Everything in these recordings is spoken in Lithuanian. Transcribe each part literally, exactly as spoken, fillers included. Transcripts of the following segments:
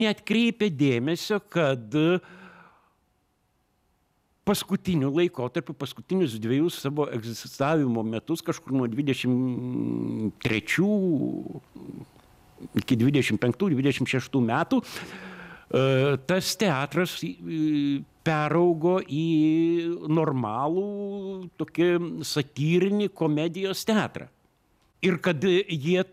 neatkreipia dėmesio, kad paskutiniu laikotarpiu, paskutinius dviejus savo egzistavimo metus, kažkur nuo dvidešimt trečių iki dvidešimt penktų dvidešimt šeštų metų, tas teatras peraugo į normalų tokį satyrinį komedijos teatrą. Ir kad jie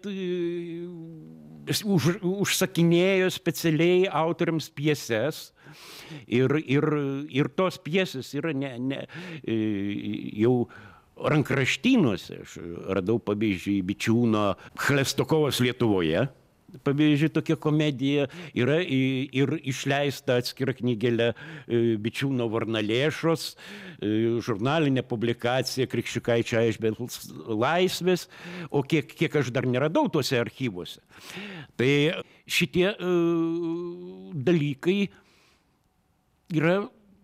už, užsakinėjo specialiai autoriams pjeses ir, ir, ir tos pjesės yra ne, ne, jau rankraštynuose. Aš radau, pavyzdžiui, Bičiūno Chlestakovas Lietuvoje. Pavyzdžiui, tokia komedija yra ir išleista atskira knygelė Bičiūno Varnalėšos, žurnalinė publikacija Krikščiukaičio Aišbės laisvės, o kiek, kiek aš dar neradau tuose archyvuose. Tai šitie uh, dalykai yra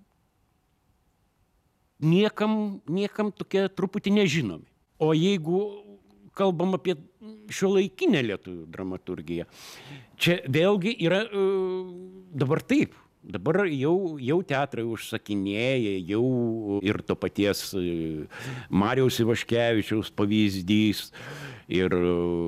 niekam, niekam tokie truputį nežinomi. O jeigu kalbam apie šiuolaikinę lietuvių dramaturgiją, čia vėlgi yra dabar taip. Dabar jau, jau teatrai užsakinėja, jau ir to paties Mariaus Ivaškevičiaus pavyzdys ir,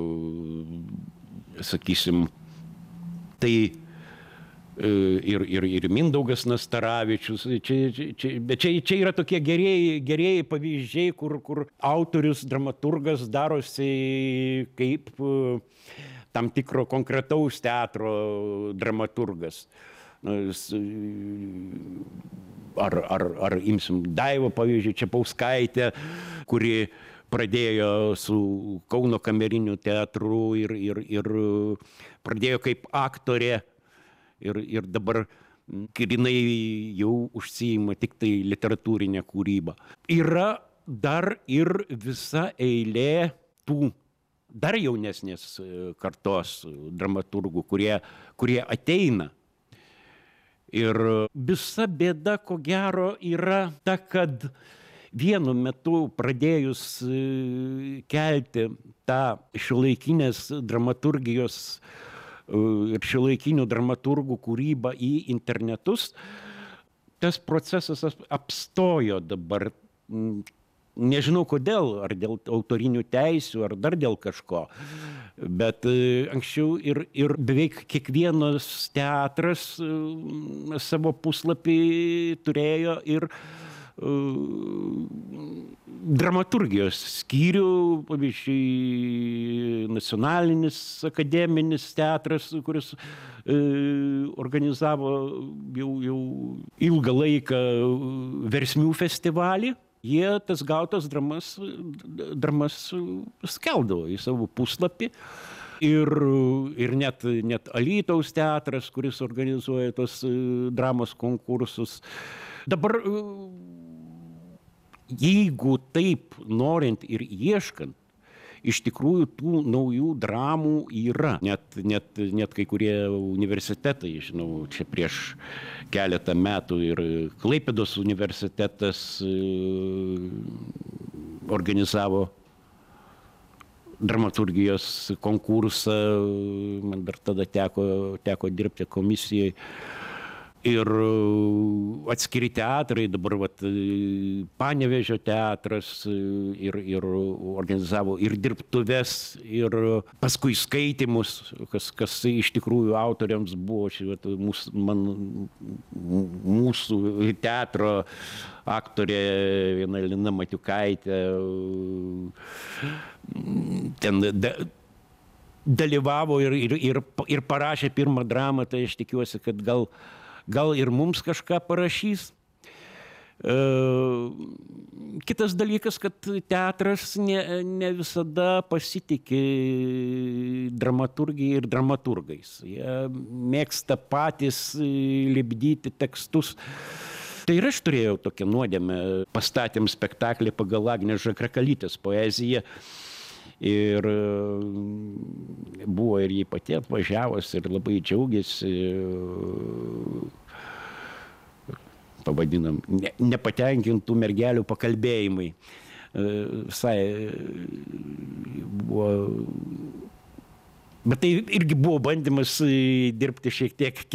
sakysim, tai ir, ir, ir Mindaugas Nastaravičius. Čia, čia, bet čia, čia yra tokie gerieji, gerieji pavyzdžiai, kur, kur autorius, dramaturgas darosi kaip tam tikro konkretaus teatro dramaturgas. Ar, ar, ar imsim Daivą, pavyzdžiui, Čepauskaitę, kuri pradėjo su Kauno kameriniu teatru ir, ir, ir pradėjo kaip aktorė. Ir, ir dabar, kai jinai jau užsiima tik tai literatūrinę kūrybą. Yra dar ir visa eilė tų dar jaunesnės kartos dramaturgų, kurie, kurie ateina. Ir visa bėda, ko gero, yra ta, kad vienu metu pradėjus kelti tą šiuolaikinės dramaturgijos ir šiuolaikinių dramaturgų kūrybą į internetus, tas procesas apstojo dabar. Nežinau kodėl, ar dėl autorinių teisių, ar dar dėl kažko. Bet anksčiau ir, ir beveik kiekvienas teatras savo puslapį turėjo ir dramaturgijos skyrių, pavyzdžiui, Nacionalinis akademinis teatras, kuris e, organizavo jau, jau ilgą laiką versmių festivalį. Jie tas gautas dramas, dramas skeldavo į savo puslapį. Ir, ir net, net Alytaus teatras, kuris organizuoja tos dramos konkursus. Dabar jeigu taip norint ir ieškant, iš tikrųjų tų naujų dramų yra. Net, net, net kai kurie universitetai, žinau, čia prieš keletą metų ir Klaipėdos universitetas organizavo dramaturgijos konkursą, man dar tada teko, teko dirbti komisijai. Ir atskiri teatrai, dabar vat, Panevėžio teatras ir, ir organizavo ir dirbtuves, ir paskui skaitymus, kas, kas iš tikrųjų autoriams buvo. Vat, mūsų, man, mūsų teatro aktorė viena Lina Matiukaitė ten da, dalyvavo ir, ir, ir, ir parašė pirmą dramą, tai aš tikiuosi, kad gal Gal ir mums kažką parašys. E, kitas dalykas, kad teatras ne, ne visada pasitikė dramaturgijai ir dramaturgais. Jie mėgsta patys lipdyti tekstus. Tai ir aš turėjau tokią nuodėmę. Pastatėm spektaklį pagal Agnės Žagrakalytės poeziją. Ir buvo ir jį pati atvažiavus ir labai džiaugiasi, pavadinam, ne, nepatenkintų mergelių pakalbėjimai. Visai buvo, bet tai irgi buvo bandymas dirbti šiek tiek